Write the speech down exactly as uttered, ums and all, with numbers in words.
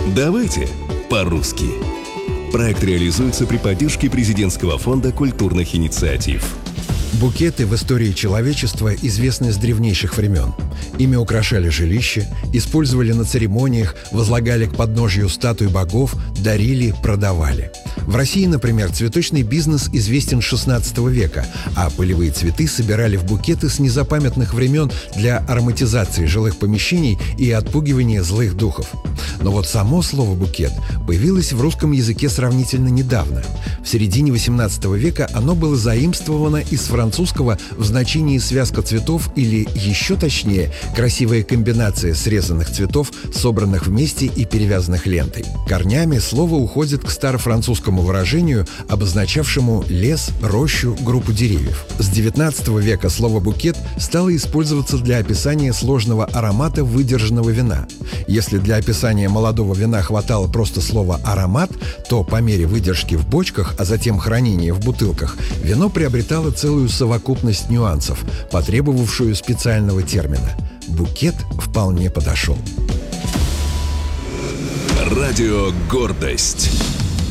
Давайте по-русски. Проект реализуется при поддержке Президентского фонда культурных инициатив. Букеты в истории человечества известны с древнейших времен. Ими украшали жилища, использовали на церемониях, возлагали к подножью статуй богов, дарили, продавали. В России, например, цветочный бизнес известен с шестнадцатого века, а полевые цветы собирали в букеты с незапамятных времен для ароматизации жилых помещений и отпугивания злых духов. Но вот само слово «букет» появилось в русском языке сравнительно недавно. В середине восемнадцатого века оно было заимствовано из французского в значении «связка цветов» или, еще точнее, красивая комбинация срезанных цветов, собранных вместе и перевязанных лентой. Корнями слово уходит к старофранцузскому выражению, обозначавшему лес, рощу, группу деревьев. С девятнадцатого века слово «букет» стало использоваться для описания сложного аромата выдержанного вина. Если для описания молодого вина хватало просто слова «аромат», то по мере выдержки в бочках, а затем хранения в бутылках, вино приобретало целую совокупность нюансов, потребовавшую специального термина. Букет вполне подошел. Радио «Гордость».